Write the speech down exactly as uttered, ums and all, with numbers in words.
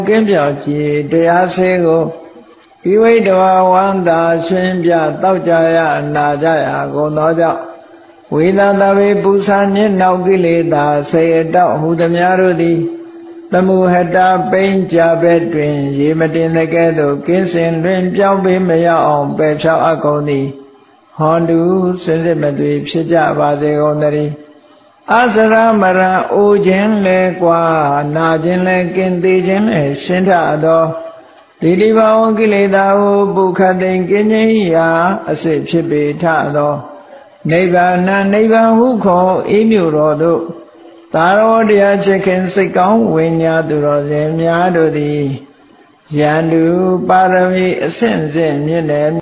ကင်းပြောက်ကြည်တရားဆေးကိုဒီဝိတဝဝန္တာရှင်းပြတောက်ကြရနာကြရကုန်သောကြောင့်ဝိသတဝေပူဇာညစ်နောက်ကိလေသာဆေအတောက်ဟူသည်များတို့သည်သမုဟတာပိန်ကြပဲ့တွင်ရေမတင်တဲ့ကဲ့သို့ကင်းစင်တွင်ပြောင်းပေးမရအောင်ပယ်ဖြောက်အပ်ကုန်သည်ဟောတုစင်စစ်မသွေဖြစ်ကြပါစေကုန်သတည်းအစရမရအိုခြင်းလဲကွာနာခြင်းလဲကင်းသေးခြင်းလဲရှင်းထသောဒီဒီဘောင်ကိလေသာဟုပုခတ်သိင်ကင်းခြင်းရာအစစ်ဖြစ်ပေထသောနိဗ္ဗာန်နိဗ္ဗာန်ဟုခေါ်ဤမြို့တော်သို့သာရောတရားချစ်ခင်စိတ်ကောင်းဝိညာသူတော်စင်များတို့သည်ယန္တုပါရမီအဆင့်ဆင့်မြင့်တယ်